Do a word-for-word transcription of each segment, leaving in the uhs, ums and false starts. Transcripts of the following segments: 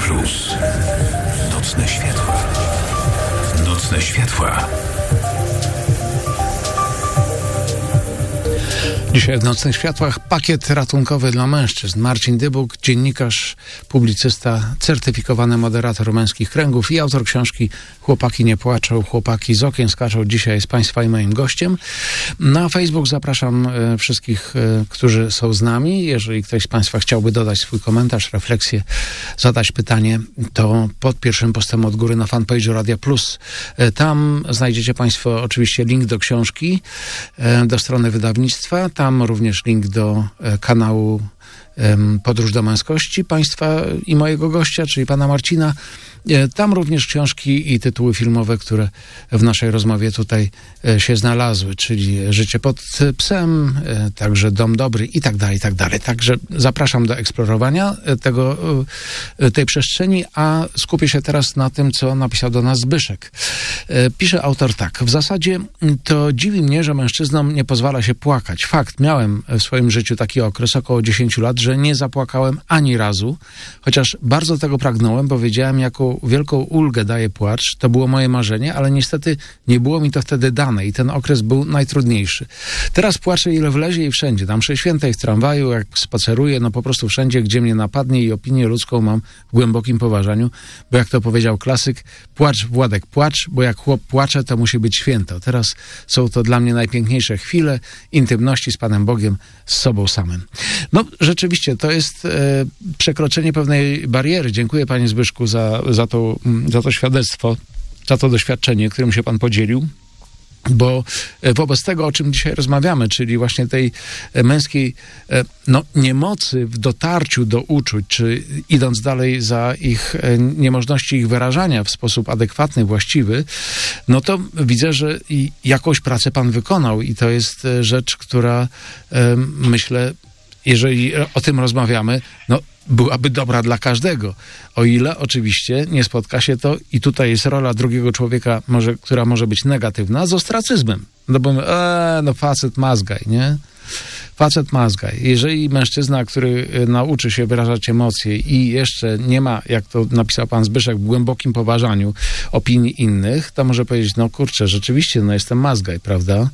Plus. Nocne światła. Nocne światła. Dzisiaj w Nocnych Światłach pakiet ratunkowy dla mężczyzn. Marcin Dybuk, dziennikarz, publicysta, certyfikowany moderator męskich kręgów i autor książki Chłopaki nie płaczą, chłopaki z okien skaczą. Dzisiaj jest Państwa i moim gościem. Na Facebook zapraszam e, wszystkich, e, którzy są z nami. Jeżeli ktoś z Państwa chciałby dodać swój komentarz, refleksję, zadać pytanie, to pod pierwszym postem od góry na fanpage'u Radia Plus. E, tam znajdziecie Państwo oczywiście link do książki, e, do strony wydawnictwa. Tam również link do e, kanału e, Podróż do męskości Państwa i mojego gościa, czyli pana Marcina. E, tam również książki i tytuły filmowe, które w naszej rozmowie tutaj e, się znalazły, czyli Życie pod psem, e, także Dom Dobry i tak dalej, i tak dalej. Także zapraszam do eksplorowania tego, e, tej przestrzeni, a skupię się teraz na tym, co napisał do nas Zbyszek. E, pisze autor tak. W zasadzie to dziwi mnie, że mężczyznom nie pozwala się płakać. Fakt, miałem w swoim życiu taki okres, około dziesięć lat, że nie zapłakałem ani razu, chociaż bardzo tego pragnąłem, bo wiedziałem, jaką wielką ulgę daje płacz. To było moje marzenie, ale niestety nie było mi to wtedy dane i ten okres był najtrudniejszy. Teraz płaczę ile wlezie i wszędzie. Na mszy świętej, w tramwaju, jak spaceruję, no po prostu wszędzie, gdzie mnie napadnie i opinię ludzką mam w głębokim poważaniu, bo jak to powiedział klasyk, płacz, Władek, płacz, bo jak chłop płacze, to musi być święto. Teraz są to dla mnie najpiękniejsze chwile intymności z Panem Bogiem, z sobą samym. No rzeczywiście, to jest e, przekroczenie pewnej bariery. Dziękuję Panie Zbyszku za, za, to, za to świadectwo, za to doświadczenie, którym się Pan podzielił. Bo wobec tego, o czym dzisiaj rozmawiamy, czyli właśnie tej męskiej no, niemocy w dotarciu do uczuć, czy idąc dalej za ich niemożności ich wyrażania w sposób adekwatny, właściwy, no to widzę, że jakąś pracę Pan wykonał i to jest rzecz, która myślę, jeżeli o tym rozmawiamy, no byłaby dobra dla każdego. O ile oczywiście nie spotka się to, i tutaj jest rola drugiego człowieka, może, która może być negatywna, z ostracyzmem. No bo my, e, no facet mazgaj, nie? Facet mazgaj. Jeżeli mężczyzna, który nauczy się wyrażać emocje i jeszcze nie ma, jak to napisał pan Zbyszek, w głębokim poważaniu opinii innych, to może powiedzieć, no kurczę, rzeczywiście, no jestem mazgaj, prawda?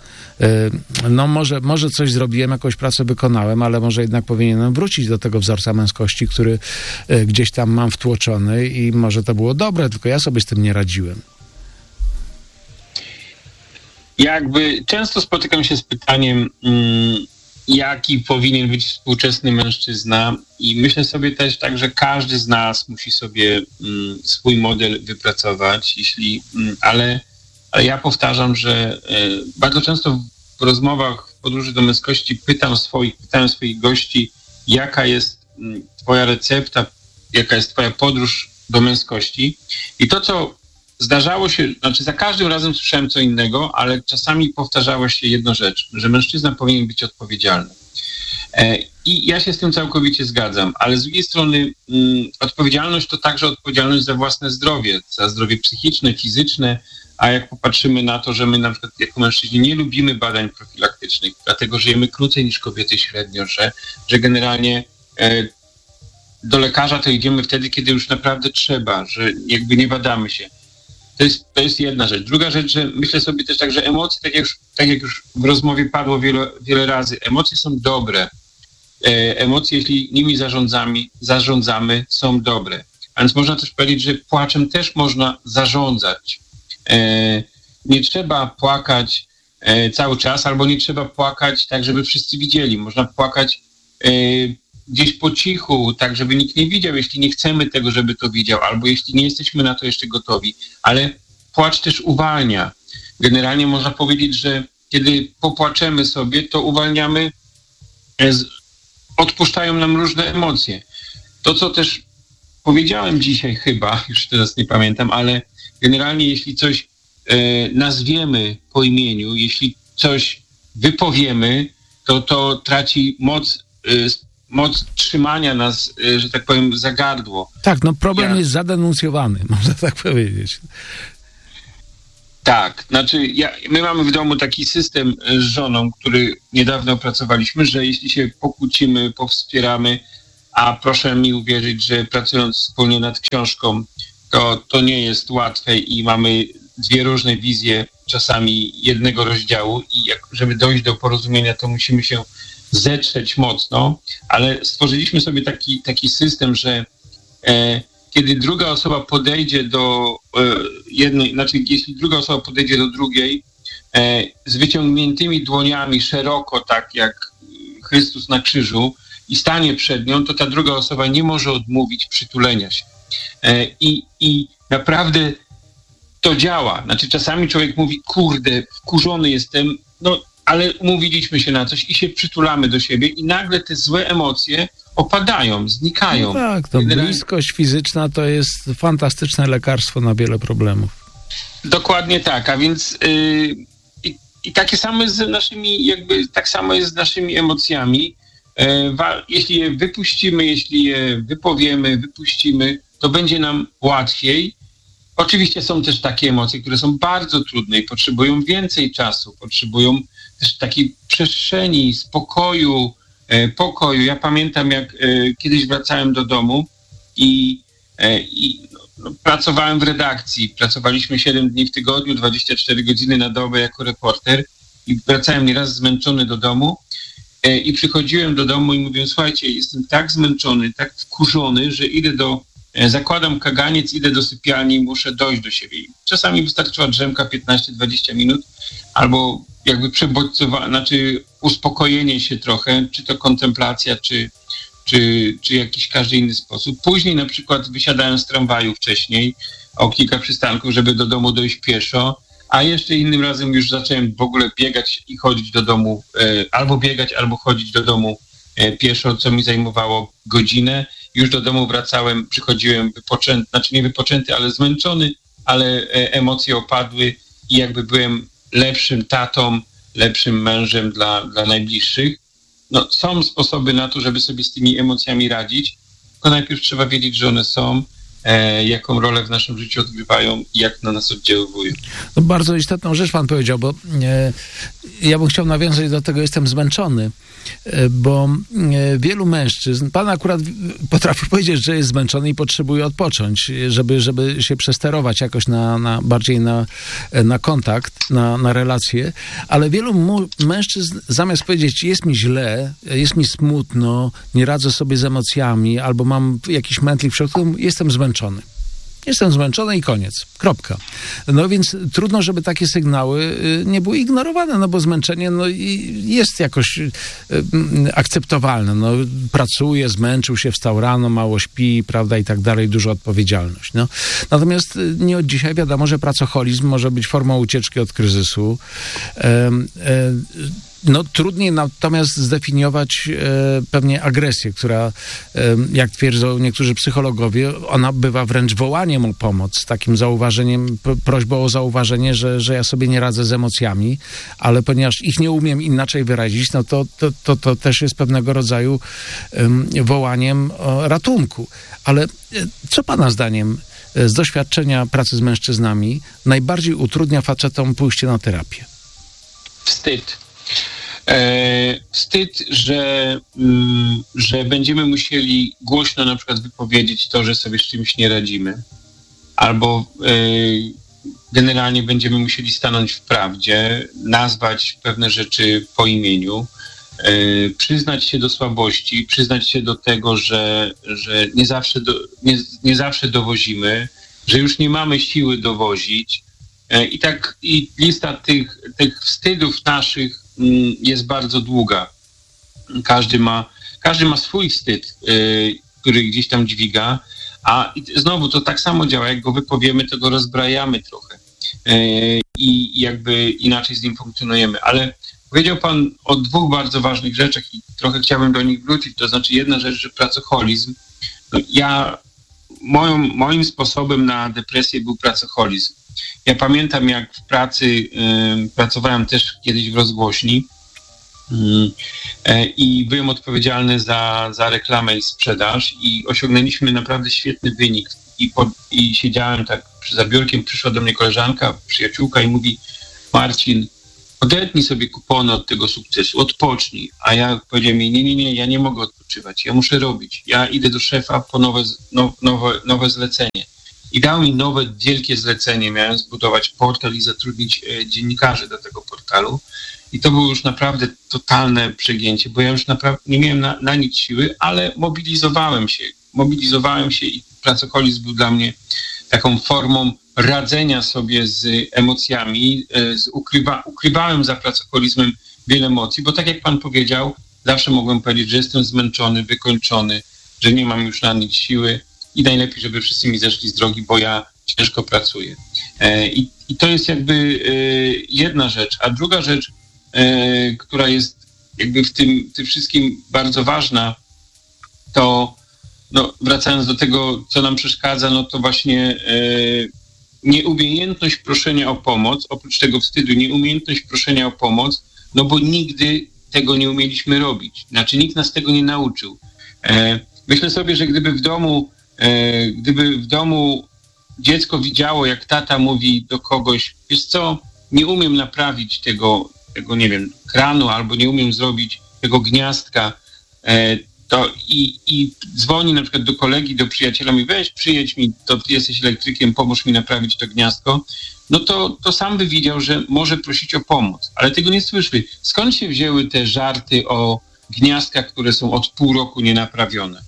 No może, może coś zrobiłem, jakąś pracę wykonałem, ale może jednak powinienem wrócić do tego wzorca męskości, który gdzieś tam mam wtłoczony i może to było dobre, tylko ja sobie z tym nie radziłem. Jakby często spotykam się z pytaniem, mm, jaki powinien być współczesny mężczyzna, i myślę sobie też tak, że każdy z nas musi sobie mm, swój model wypracować, jeśli, mm, ale, ale ja powtarzam, że y, bardzo często w rozmowach w Podróży do męskości pytam swoich, pytałem swoich gości, jaka jest mm, twoja recepta, jaka jest twoja podróż do męskości, i to, co zdarzało się, znaczy za każdym razem słyszałem co innego, ale czasami powtarzała się jedna rzecz, że mężczyzna powinien być odpowiedzialny. I ja się z tym całkowicie zgadzam, ale z drugiej strony mm, odpowiedzialność to także odpowiedzialność za własne zdrowie, za zdrowie psychiczne, fizyczne, a jak popatrzymy na to, że my na przykład jako mężczyźni nie lubimy badań profilaktycznych, dlatego żyjemy krócej niż kobiety średnio, że, że generalnie e, do lekarza to idziemy wtedy, kiedy już naprawdę trzeba, że jakby nie badamy się. To jest, to jest jedna rzecz. Druga rzecz, że myślę sobie też tak, że emocje, tak jak już, tak jak już w rozmowie padło wiele, wiele razy, emocje są dobre. E, emocje, jeśli nimi zarządzamy, zarządzamy, są dobre. A więc można też powiedzieć, że płaczem też można zarządzać. E, nie trzeba płakać e, cały czas, albo nie trzeba płakać tak, żeby wszyscy widzieli. Można płakać e, gdzieś po cichu, tak żeby nikt nie widział, jeśli nie chcemy tego, żeby to widział, albo jeśli nie jesteśmy na to jeszcze gotowi. Ale płacz też uwalnia. Generalnie można powiedzieć, że kiedy popłaczemy sobie, to uwalniamy, odpuszczają nam różne emocje. To, co też powiedziałem dzisiaj chyba, już teraz nie pamiętam, ale generalnie jeśli coś nazwiemy po imieniu, jeśli coś wypowiemy, to to traci moc moc trzymania nas, że tak powiem, za gardło. Tak, no problem ja... jest zadenuncjowany, można tak powiedzieć. Tak, znaczy ja, my mamy w domu taki system z żoną, który niedawno opracowaliśmy, że jeśli się pokłócimy, powspieramy, a proszę mi uwierzyć, że pracując wspólnie nad książką, to, to nie jest łatwe i mamy dwie różne wizje czasami jednego rozdziału i jak, żeby dojść do porozumienia, to musimy się zetrzeć mocno, ale stworzyliśmy sobie taki, taki system, że e, kiedy druga osoba podejdzie do e, jednej, znaczy jeśli druga osoba podejdzie do drugiej e, z wyciągniętymi dłoniami szeroko, tak jak Chrystus na krzyżu i stanie przed nią, to ta druga osoba nie może odmówić przytulenia się. E, i, I naprawdę to działa. Znaczy czasami człowiek mówi, kurde, wkurzony jestem, no ale umówiliśmy się na coś i się przytulamy do siebie i nagle te złe emocje opadają, znikają. No tak, to Generalnie... bliskość fizyczna to jest fantastyczne lekarstwo na wiele problemów. Dokładnie tak, a więc yy, i, i takie samo jest z naszymi, jakby tak samo jest z naszymi emocjami. Yy, wa- jeśli je wypuścimy, jeśli je wypowiemy, wypuścimy, to będzie nam łatwiej. Oczywiście są też takie emocje, które są bardzo trudne i potrzebują więcej czasu, potrzebują też takiej przestrzeni, spokoju, e, pokoju. Ja pamiętam, jak e, kiedyś wracałem do domu i, e, i no, no, pracowałem w redakcji. Pracowaliśmy siedem dni w tygodniu, dwadzieścia cztery godziny na dobę jako reporter i wracałem nieraz zmęczony do domu e, i przychodziłem do domu i mówiłem, słuchajcie, jestem tak zmęczony, tak wkurzony, że idę do zakładam kaganiec, idę do sypialni i muszę dojść do siebie. Czasami wystarczyła drzemka piętnaście dwadzieścia minut albo jakby przebodźcowanie, znaczy uspokojenie się trochę, czy to kontemplacja, czy, czy, czy jakiś każdy inny sposób. Później na przykład wysiadałem z tramwaju wcześniej o kilka przystanków, żeby do domu dojść pieszo, a jeszcze innym razem już zacząłem w ogóle biegać i chodzić do domu, albo biegać, albo chodzić do domu pieszo, co mi zajmowało godzinę. Już do domu wracałem, przychodziłem wypoczęty, znaczy nie wypoczęty, ale zmęczony, ale emocje opadły i jakby byłem lepszym tatą, lepszym mężem dla, dla najbliższych. No, są sposoby na to, żeby sobie z tymi emocjami radzić, tylko najpierw trzeba wiedzieć, że one są, e, jaką rolę w naszym życiu odgrywają i jak na nas oddziaływują. No, bardzo istotną rzecz pan powiedział, bo e, ja bym chciał nawiązać do tego, jestem zmęczony, e, bo e, wielu mężczyzn, pan akurat potrafi powiedzieć, że jest zmęczony i potrzebuje odpocząć, żeby, żeby się przesterować jakoś na, na bardziej na, na kontakt, na, na relacje, ale wielu mu, mężczyzn zamiast powiedzieć, jest mi źle, jest mi smutno, nie radzę sobie z emocjami, albo mam jakiś mętlik w środku, jestem zmęczony. Jestem zmęczony i koniec. Kropka. No więc trudno, żeby takie sygnały nie były ignorowane, no bo zmęczenie no, jest jakoś akceptowalne. No, pracuje, zmęczył się, wstał rano, mało śpi, prawda, i tak dalej, duża odpowiedzialność. No. Natomiast nie od dzisiaj wiadomo, że pracoholizm może być formą ucieczki od kryzysu. E, e, No trudniej natomiast zdefiniować e, pewnie agresję, która, e, jak twierdzą niektórzy psychologowie, ona bywa wręcz wołaniem o pomoc, takim zauważeniem, p- prośbą o zauważenie, że, że ja sobie nie radzę z emocjami, ale ponieważ ich nie umiem inaczej wyrazić, no to, to, to, to też jest pewnego rodzaju e, wołaniem o ratunku. Ale e, co pana zdaniem e, z doświadczenia pracy z mężczyznami najbardziej utrudnia facetom pójście na terapię? Wstyd. E, wstyd, że, mm, że będziemy musieli głośno na przykład wypowiedzieć to, że sobie z czymś nie radzimy. Albo e, generalnie będziemy musieli stanąć w prawdzie, nazwać pewne rzeczy po imieniu, e, przyznać się do słabości, przyznać się do tego, że, że nie, zawsze do, nie, nie zawsze dowozimy, że już nie mamy siły dowozić. E, I tak i lista tych, tych wstydów naszych jest bardzo długa. Każdy ma, każdy ma swój wstyd, yy, który gdzieś tam dźwiga, a znowu to tak samo działa, jak go wypowiemy, to go rozbrajamy trochę yy, i jakby inaczej z nim funkcjonujemy. Ale powiedział pan o dwóch bardzo ważnych rzeczach i trochę chciałbym do nich wrócić. To znaczy jedna rzecz, że pracoholizm. No ja, moją, moim sposobem na depresję był pracoholizm. Ja pamiętam, jak w pracy y, pracowałem też kiedyś w rozgłośni y, y, i byłem odpowiedzialny za, za reklamę i sprzedaż i osiągnęliśmy naprawdę świetny wynik. I, po, i siedziałem tak za biurkiem, przyszła do mnie koleżanka, przyjaciółka i mówi: Marcin, odetnij sobie kupony od tego sukcesu, odpocznij. A ja powiedziałem jej, nie, nie, nie, ja nie mogę odpoczywać, ja muszę robić. Ja idę do szefa po nowe, no, nowe, nowe zlecenie. I dał mi nowe, wielkie zlecenie. Miałem zbudować portal i zatrudnić e, dziennikarzy do tego portalu. I to było już naprawdę totalne przegięcie, bo ja już naprawdę nie miałem na, na nic siły, ale mobilizowałem się. Mobilizowałem się i pracoholizm był dla mnie taką formą radzenia sobie z emocjami. Z ukrywa, ukrywałem za pracoholizmem wiele emocji, bo tak jak pan powiedział, zawsze mogłem powiedzieć, że jestem zmęczony, wykończony, że nie mam już na nic siły i najlepiej, żeby wszyscy mi zeszli z drogi, bo ja ciężko pracuję. I, i to jest jakby jedna rzecz. A druga rzecz, która jest jakby w tym, tym wszystkim bardzo ważna, to no, wracając do tego, co nam przeszkadza, no to właśnie nieumiejętność proszenia o pomoc, oprócz tego wstydu, nieumiejętność proszenia o pomoc, no bo nigdy tego nie umieliśmy robić. Znaczy nikt nas tego nie nauczył. Myślę sobie, że gdyby w domu, gdyby w domu dziecko widziało, jak tata mówi do kogoś, wiesz co, nie umiem naprawić tego, tego nie wiem, kranu, albo nie umiem zrobić tego gniazdka, to i, i dzwoni na przykład do kolegi, do przyjaciela, mówi, weź przyjedź mi, to ty jesteś elektrykiem, pomóż mi naprawić to gniazdko, no to, to sam by widział, że może prosić o pomoc, ale tego nie słyszeli. Skąd się wzięły te żarty o gniazdkach, które są od pół roku nienaprawione?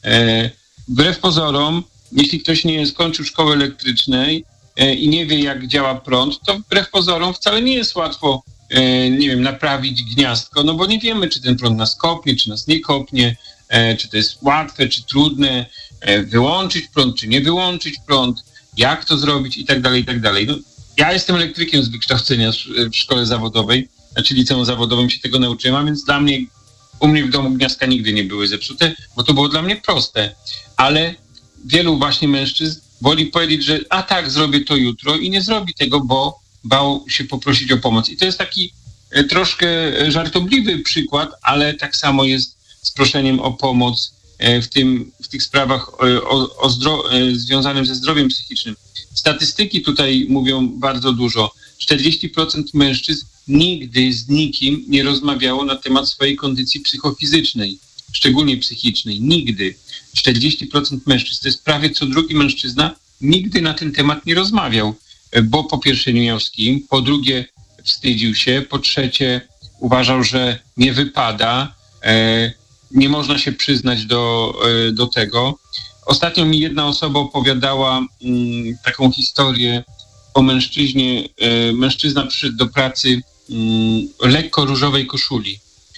E, wbrew pozorom, jeśli ktoś nie skończył szkoły elektrycznej e, i nie wie, jak działa prąd, to wbrew pozorom wcale nie jest łatwo, e, nie wiem, naprawić gniazdko, no bo nie wiemy, czy ten prąd nas kopnie, czy nas nie kopnie, e, czy to jest łatwe, czy trudne, e, wyłączyć prąd, czy nie wyłączyć prąd, jak to zrobić i tak dalej, i tak dalej. No, ja jestem elektrykiem z wykształcenia w szkole zawodowej, znaczy liceum zawodowym się tego nauczyłem, a więc dla mnie, u mnie w domu gniazdka nigdy nie były zepsute, bo to było dla mnie proste, ale wielu właśnie mężczyzn woli powiedzieć, że a tak, zrobię to jutro i nie zrobi tego, bo bał się poprosić o pomoc. I to jest taki e, troszkę żartobliwy przykład, ale tak samo jest z proszeniem o pomoc e, w, tym, w tych sprawach e, o, o zdro, e, związanym ze zdrowiem psychicznym. Statystyki tutaj mówią bardzo dużo. czterdzieści procent mężczyzn nigdy z nikim nie rozmawiało na temat swojej kondycji psychofizycznej, szczególnie psychicznej. Nigdy. czterdzieści procent mężczyzn, to jest prawie co drugi mężczyzna, nigdy na ten temat nie rozmawiał, bo po pierwsze nie miał z kim, po drugie wstydził się, po trzecie uważał, że nie wypada, e, nie można się przyznać do, e, do tego. Ostatnio mi jedna osoba opowiadała mm, taką historię o mężczyźnie. E, mężczyzna przyszedł do pracy mm, lekko różowej koszuli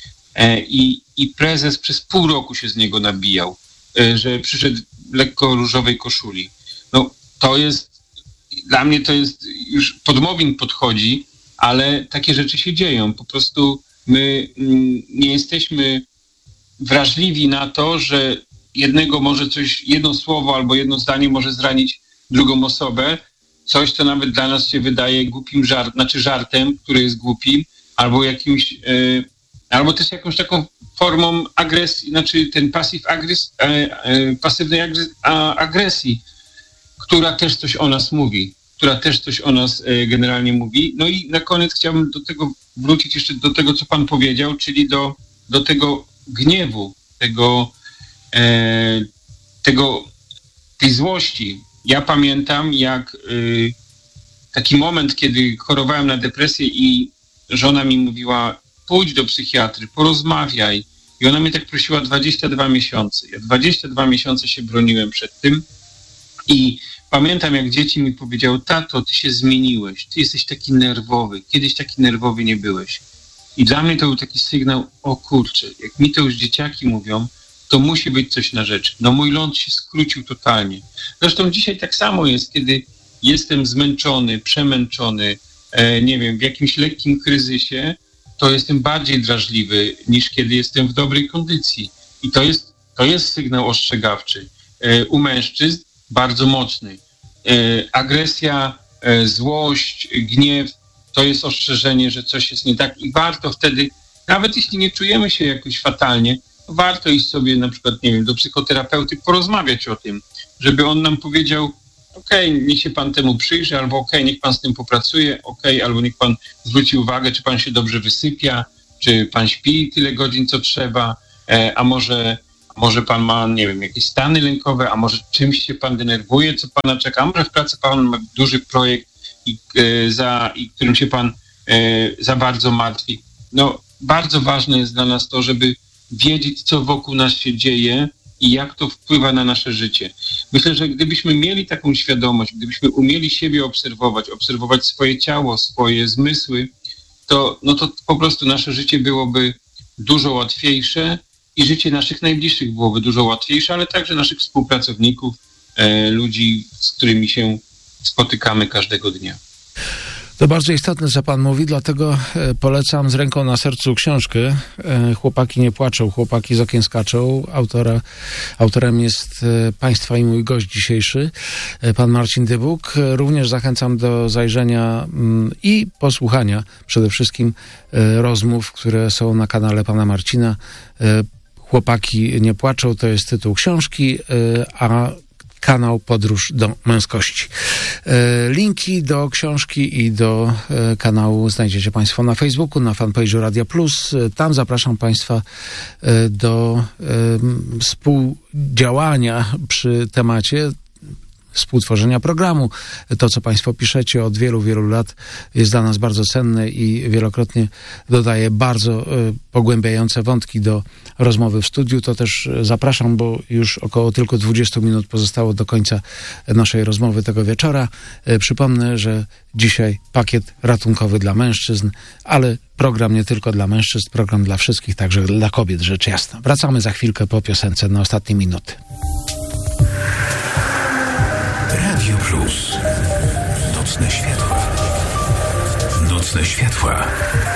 e, i, i prezes przez pół roku się z niego nabijał, e, że przyszedł w lekko różowej koszuli. No to jest, dla mnie to jest, już pod mobbing podchodzi, ale takie rzeczy się dzieją. Po prostu my mm, nie jesteśmy wrażliwi na to, że jednego może coś, jedno słowo albo jedno zdanie może zranić drugą osobę, coś, co nawet dla nas się wydaje głupim żart, znaczy żartem, który jest głupim, albo jakimś, yy, albo też jakąś taką formą agresji, znaczy ten pasyw agres, yy, yy, pasywnej agres, a, agresji, która też coś o nas mówi, która też coś o nas yy, generalnie mówi. No i na koniec chciałbym do tego wrócić jeszcze do tego, co pan powiedział, czyli do, do tego gniewu, tego E, tego, tej złości. Ja pamiętam, jak y, taki moment, kiedy chorowałem na depresję i żona mi mówiła, pójdź do psychiatry, porozmawiaj. I ona mnie tak prosiła dwadzieścia dwa miesiące. Ja dwadzieścia dwa miesiące się broniłem przed tym i pamiętam, jak dzieci mi powiedziały, tato, ty się zmieniłeś, ty jesteś taki nerwowy, kiedyś taki nerwowy nie byłeś. I dla mnie to był taki sygnał, o kurczę, jak mi to już dzieciaki mówią, to musi być coś na rzecz. No mój ląd się skrócił totalnie. Zresztą dzisiaj tak samo jest, kiedy jestem zmęczony, przemęczony, e, nie wiem, w jakimś lekkim kryzysie, to jestem bardziej drażliwy niż kiedy jestem w dobrej kondycji. I to jest, to jest sygnał ostrzegawczy. E, u mężczyzn bardzo mocny. E, agresja, e, złość, gniew, to jest ostrzeżenie, że coś jest nie tak i warto wtedy, nawet jeśli nie czujemy się jakoś fatalnie, warto iść sobie na przykład, nie wiem, do psychoterapeuty, porozmawiać o tym, żeby on nam powiedział, okej, okay, niech się pan temu przyjrzy, albo okej, okay, niech pan z tym popracuje, okej, okay, albo niech pan zwróci uwagę, czy pan się dobrze wysypia, czy pan śpi tyle godzin, co trzeba, e, a może, może pan ma, nie wiem, jakieś stany lękowe, a może czymś się pan denerwuje, co pana czeka, a może w pracy pan ma duży projekt, i, e, za, i którym się pan e, za bardzo martwi. No, bardzo ważne jest dla nas to, żeby wiedzieć, co wokół nas się dzieje i jak to wpływa na nasze życie. Myślę, że gdybyśmy mieli taką świadomość, gdybyśmy umieli siebie obserwować, obserwować swoje ciało, swoje zmysły, to, no to po prostu nasze życie byłoby dużo łatwiejsze i życie naszych najbliższych byłoby dużo łatwiejsze, ale także naszych współpracowników, e, ludzi, z którymi się spotykamy każdego dnia. To bardzo istotne, co pan mówi, dlatego polecam z ręką na sercu książkę Chłopaki nie płaczą, chłopaki z okien skaczą. Autora, autorem jest państwa i mój gość dzisiejszy, pan Marcin Dybuk. Również zachęcam do zajrzenia i posłuchania przede wszystkim rozmów, które są na kanale pana Marcina. Chłopaki nie płaczą, to jest tytuł książki, a kanał Podróż do Męskości. Linki do książki i do kanału znajdziecie państwo na Facebooku, na fanpage'u Radia Plus. Tam zapraszam państwa do współdziałania przy temacie, współtworzenia programu. To, co państwo piszecie od wielu, wielu lat, jest dla nas bardzo cenne i wielokrotnie dodaje bardzo y, pogłębiające wątki do rozmowy w studiu. To też zapraszam, bo już około tylko dwadzieścia minut pozostało do końca naszej rozmowy tego wieczora. Y, przypomnę, że dzisiaj pakiet ratunkowy dla mężczyzn, ale program nie tylko dla mężczyzn, program dla wszystkich, także dla kobiet, rzecz jasna. Wracamy za chwilkę po piosence na ostatnie minuty. Radio Plus. Nocne światła. Nocne światła.